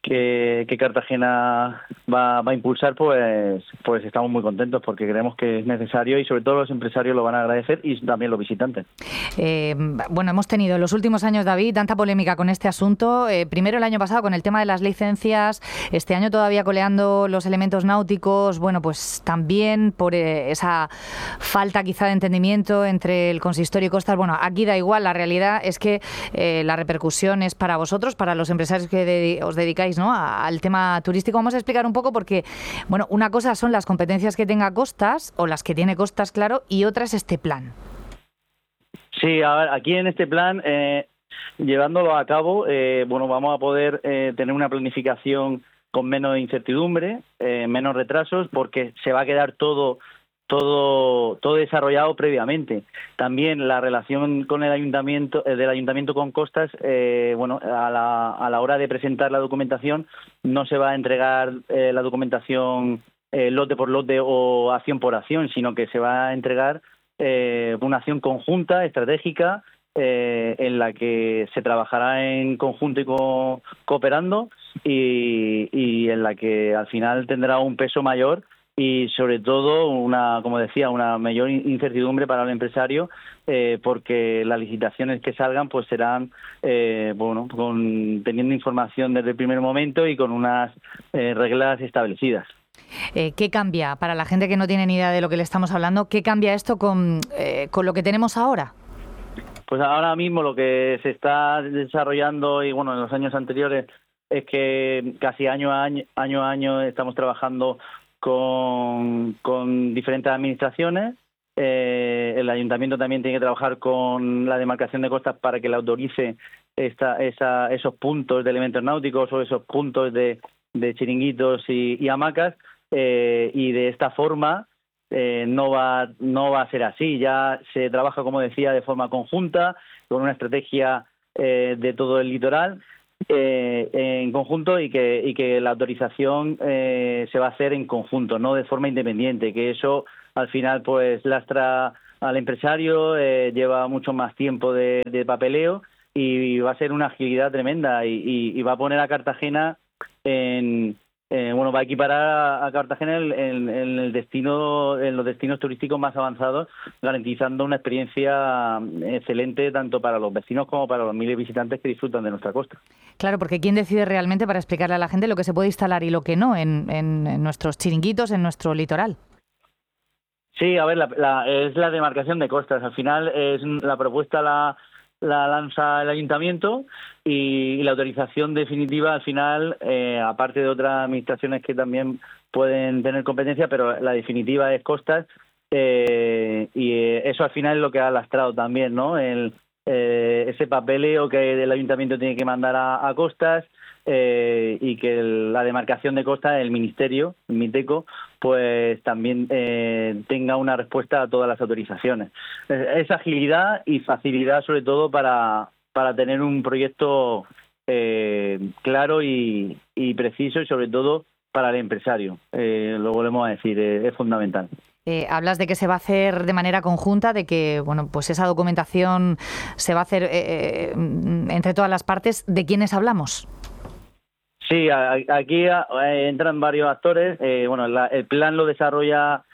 Cartagena va a impulsar, pues estamos muy contentos porque creemos que es necesario y sobre todo los empresarios lo van a agradecer y también los visitantes. Bueno, hemos tenido en los últimos años, David, tanta polémica con este asunto. Primero el año pasado con el tema de las licencias, este año todavía coleando los elementos náuticos, bueno, pues también por esa falta quizá de entendimiento entre el consistorio y Costas. Bueno, aquí da igual, la realidad es que la repercusión es para vosotros, para los empresarios que os dedicáis, ¿no?, al tema turístico. Vamos a explicar un poco porque, bueno, una cosa son las competencias que tenga Costas, o las que tiene Costas, claro, y otra es este plan. Sí, a ver, aquí en este plan, llevándolo a cabo, bueno, vamos a poder tener una planificación con menos incertidumbre, menos retrasos, porque se va a quedar todo desarrollado previamente. También la relación con el ayuntamiento, del ayuntamiento con Costas, bueno, a la hora de presentar la documentación no se va a entregar la documentación lote por lote o acción por acción, sino que se va a entregar una acción conjunta, estratégica, en la que se trabajará en conjunto y cooperando y en la que al final tendrá un peso mayor y sobre todo como decía, una mayor incertidumbre para el empresario, porque las licitaciones que salgan pues serán bueno, teniendo información desde el primer momento y con unas reglas establecidas. ¿Qué cambia para la gente que no tiene ni idea de lo que le estamos hablando? ¿Qué cambia esto con lo que tenemos ahora? Pues ahora mismo lo que se está desarrollando y bueno, en los años anteriores es que casi año a año estamos trabajando con diferentes administraciones. El ayuntamiento también tiene que trabajar con la demarcación de Costas para que le autorice esos puntos de elementos náuticos o esos puntos de chiringuitos y hamacas, y de esta forma no va a ser así. Ya se trabaja, como decía, de forma conjunta, con una estrategia de todo el litoral, en conjunto y que la autorización se va a hacer en conjunto, no de forma independiente, que eso al final pues lastra al empresario, lleva mucho más tiempo de papeleo y va a ser una agilidad tremenda y va a poner a Cartagena va a equiparar a Cartagena en los destinos turísticos más avanzados, garantizando una experiencia excelente tanto para los vecinos como para los miles de visitantes que disfrutan de nuestra costa. Claro, porque ¿quién decide realmente para explicarle a la gente lo que se puede instalar y lo que no en nuestros chiringuitos, en nuestro litoral? Sí, a ver, es la demarcación de costas. Al final es la propuesta la lanza el ayuntamiento y la autorización definitiva al final, aparte de otras administraciones que también pueden tener competencia, pero la definitiva es Costas, y eso al final es lo que ha lastrado también, ¿no? Ese papeleo que el ayuntamiento tiene que mandar a Costas, y que la demarcación de Costas, el ministerio, el MITECO, pues también tenga una respuesta a todas las autorizaciones. Es agilidad y facilidad sobre todo para tener un proyecto claro y preciso, y sobre todo para el empresario. Lo volvemos a decir, es fundamental. Hablas de que se va a hacer de manera conjunta, de que bueno, pues esa documentación se va a hacer entre todas las partes. ¿De quiénes hablamos? Sí, aquí entran varios actores. El plan lo desarrolla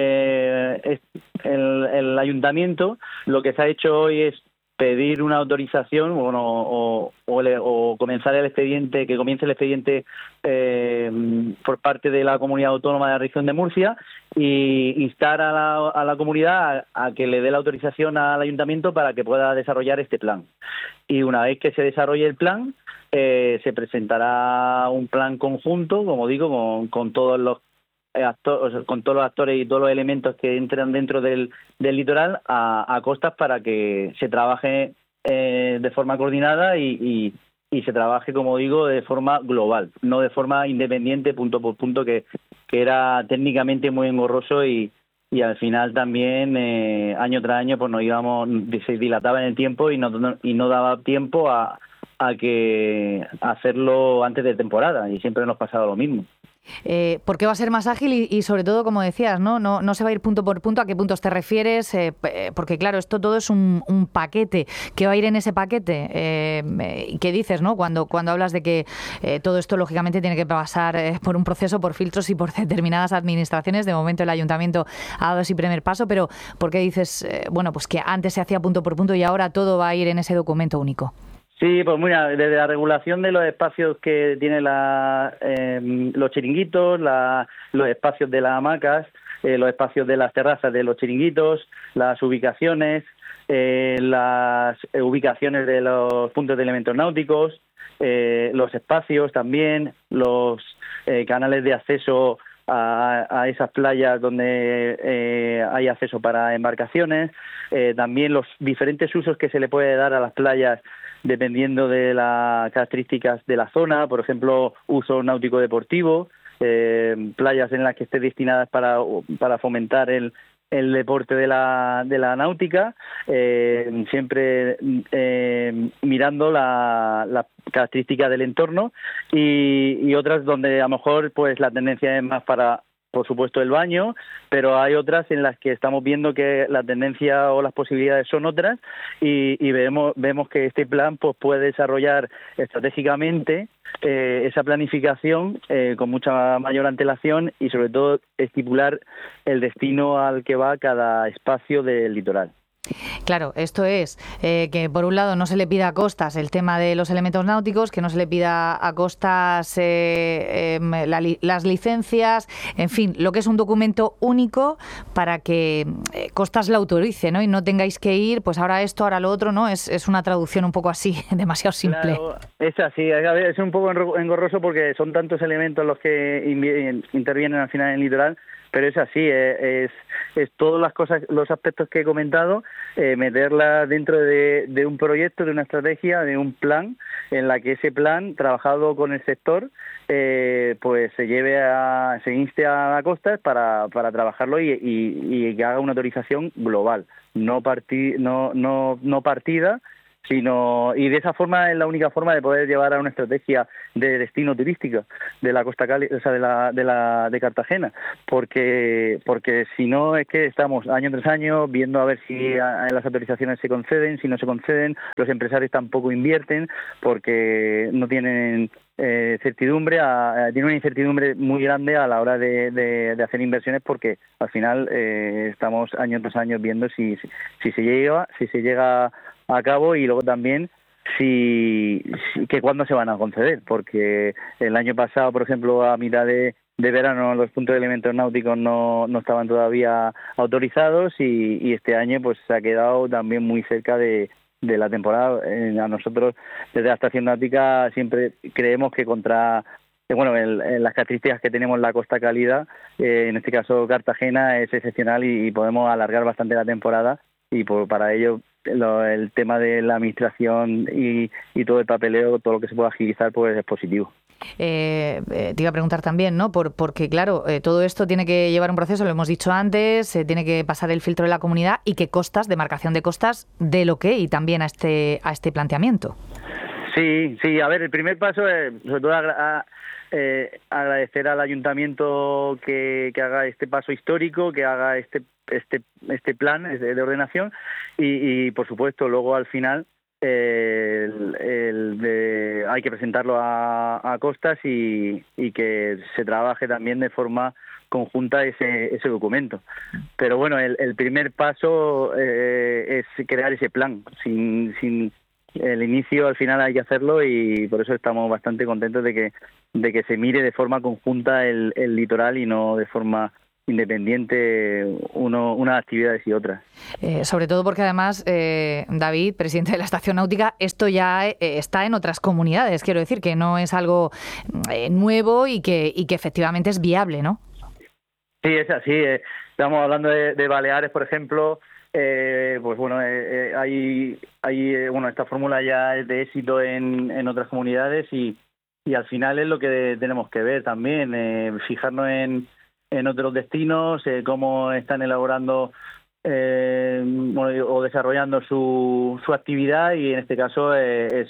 el ayuntamiento. Lo que se ha hecho hoy es pedir una autorización, o comenzar el expediente, que comience el expediente por parte de la Comunidad Autónoma de la Región de Murcia, y instar a la comunidad a que le dé la autorización al ayuntamiento para que pueda desarrollar este plan. Y una vez que se desarrolle el plan, se presentará un plan conjunto, como digo, con todos los actores y todos los elementos que entran dentro del litoral a Costas, para que se trabaje de forma coordinada y se trabaje, como digo, de forma global, no de forma independiente, punto por punto, que era técnicamente muy engorroso y al final también año tras año pues se dilataba en el tiempo y no daba tiempo a hacerlo antes de temporada, y siempre nos ha pasado lo mismo. ¿Por qué va a ser más ágil y sobre todo, como decías, no se va a ir punto por punto? ¿A qué puntos te refieres? Porque claro, esto todo es un paquete. ¿Qué va a ir en ese paquete? ¿Qué dices, no? Cuando hablas de que todo esto lógicamente tiene que pasar por un proceso, por filtros y por determinadas administraciones. De momento el ayuntamiento ha dado ese primer paso, pero ¿por qué dices, pues que antes se hacía punto por punto y ahora todo va a ir en ese documento único? Sí, pues mira, desde la regulación de los espacios que tienen los chiringuitos, los espacios de las hamacas, los espacios de las terrazas de los chiringuitos, las ubicaciones, las ubicaciones de los puntos de elementos náuticos, los espacios también, los canales de acceso a esas playas donde hay acceso para embarcaciones, también los diferentes usos que se le puede dar a las playas dependiendo de las características de la zona, por ejemplo, uso náutico deportivo, playas en las que esté destinadas para fomentar el deporte de la náutica, siempre mirando la característica del entorno, y otras donde a lo mejor pues la tendencia es más para, por supuesto, el baño, pero hay otras en las que estamos viendo que la tendencia o las posibilidades son otras, y vemos que este plan pues puede desarrollar estratégicamente esa planificación con mucha mayor antelación, y sobre todo estipular el destino al que va cada espacio del litoral. Claro, esto es que por un lado no se le pida a Costas el tema de los elementos náuticos, que no se le pida a Costas las licencias, en fin, lo que es un documento único para que Costas lo autorice, ¿no? Y no tengáis que ir, pues ahora esto, ahora lo otro, ¿no? Es una traducción un poco así, demasiado simple. Claro, es así, es un poco engorroso porque son tantos elementos los que intervienen al final en el litoral, pero es así, es todas las cosas, los aspectos que he comentado, meterlas dentro de un proyecto, de una estrategia, de un plan, en la que ese plan, trabajado con el sector, pues se inste a la Costas para trabajarlo y que haga una autorización global, no partida, sino, y de esa forma es la única forma de poder llevar a una estrategia de destino turístico de la Costa Cálida, o sea, de Cartagena, porque si no es que estamos año tras año viendo a ver si las autorizaciones se conceden, si no se conceden, los empresarios tampoco invierten porque no tienen certidumbre, tiene una incertidumbre muy grande a la hora de hacer inversiones, porque al final estamos año tras año viendo si se llega a cabo, y luego también que cuándo se van a conceder, porque el año pasado, por ejemplo, a mitad de verano los puntos de elementos náuticos no estaban todavía autorizados, y este año pues se ha quedado también muy cerca de la temporada. A nosotros desde la estación náutica siempre creemos que en las características que tenemos en la Costa Cálida, en este caso Cartagena, es excepcional y podemos alargar bastante la temporada, y para ello el tema de la administración y todo el papeleo, todo lo que se pueda agilizar, pues es positivo. Te iba a preguntar también, ¿no? Porque claro, todo esto tiene que llevar un proceso, lo hemos dicho antes, tiene que pasar el filtro de la comunidad, y que Costas, demarcación de Costas, dé lo que, y también a este planteamiento. Sí, a ver, el primer paso es sobre todo agradecer al ayuntamiento que haga este paso histórico, que haga este plan de ordenación, y por supuesto luego al final hay que presentarlo a Costas y que se trabaje también de forma conjunta ese documento. Pero bueno, el primer paso es crear ese plan. Sin el inicio, al final hay que hacerlo, y por eso estamos bastante contentos de que se mire de forma conjunta el litoral y no de forma independiente unas actividades y otras. Sobre todo porque además, David, presidente de la Estación Náutica, esto ya está en otras comunidades, quiero decir que no es algo nuevo y que efectivamente es viable, ¿no? Sí, es así. Estamos hablando de Baleares, por ejemplo. Pues bueno, esta fórmula ya es de éxito en otras comunidades, y al final es lo que tenemos que ver también, fijarnos en otros destinos, cómo están elaborando o desarrollando su actividad, y en este caso es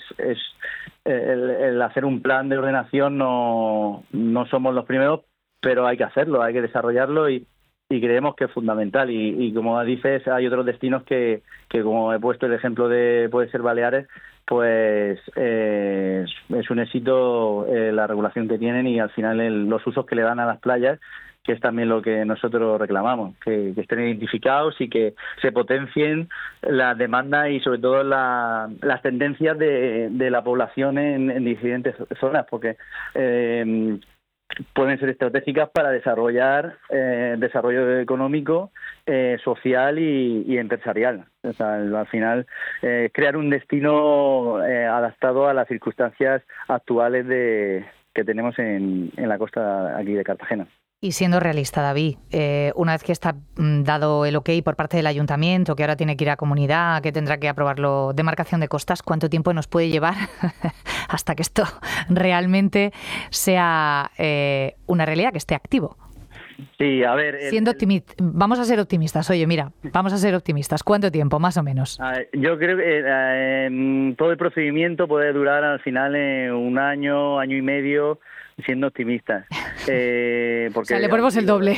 el hacer un plan de ordenación. No somos los primeros, pero hay que hacerlo, hay que desarrollarlo y creemos que es fundamental. Y como dices, hay otros destinos que como he puesto el ejemplo de, puede ser Baleares, pues es un éxito la regulación que tienen y al final los usos que le dan a las playas, que es también lo que nosotros reclamamos, que estén identificados y que se potencien las demandas y sobre todo las tendencias de la población en diferentes zonas, porque pueden ser estratégicas para desarrollar desarrollo económico, social y empresarial. O sea, al final crear un destino adaptado a las circunstancias actuales que tenemos en la costa aquí de Cartagena. Y siendo realista, David, una vez que está dado el ok por parte del ayuntamiento, que ahora tiene que ir a comunidad, que tendrá que aprobarlo, demarcación de costas, ¿cuánto tiempo nos puede llevar hasta que esto realmente sea una realidad, que esté activo? Sí, a ver... Vamos a ser optimistas. Oye, mira, vamos a ser optimistas. ¿Cuánto tiempo, más o menos? Yo creo que todo el procedimiento puede durar al final un año y medio, siendo optimistas. Porque o sea, le ponemos el doble.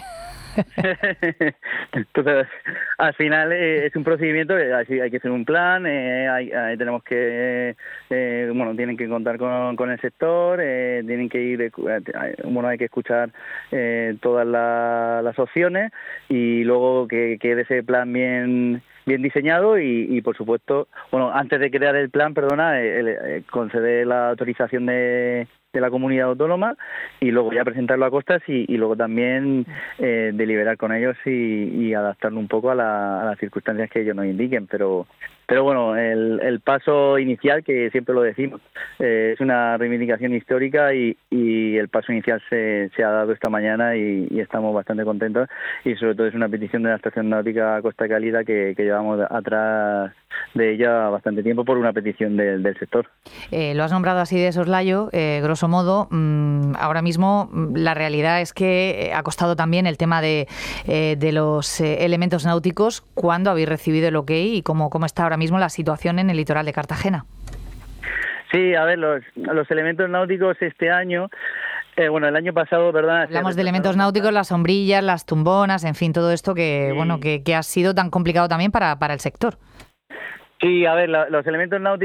Entonces, al final es un procedimiento que hay que hacer un plan, tenemos que tienen que contar con el sector, tienen que ir, hay que escuchar todas las opciones y luego que quede ese plan bien diseñado y por supuesto, antes de crear el plan, conceder la autorización de la comunidad autónoma y luego ya presentarlo a costas y luego también deliberar con ellos y adaptarlo un poco a las circunstancias que ellos nos indiquen, pero bueno, el paso inicial, que siempre lo decimos, es una reivindicación histórica y el paso inicial se ha dado esta mañana y estamos bastante contentos, y sobre todo es una petición de la Estación Náutica Costa Cálida que llevamos atrás de ella bastante tiempo por una petición del sector. Lo has nombrado así de soslayo, grosso modo. Ahora mismo la realidad es que ha costado también el tema de los elementos náuticos. ¿Cuándo habéis recibido el ok y cómo está ahora mismo la situación en el litoral de Cartagena? Sí, a ver, los elementos náuticos este año... el año pasado, ¿verdad? Hablamos de elementos náuticos, las sombrillas, las tumbonas, en fin, todo esto que ha sido tan complicado también para el sector. Sí, a ver, los elementos náuticos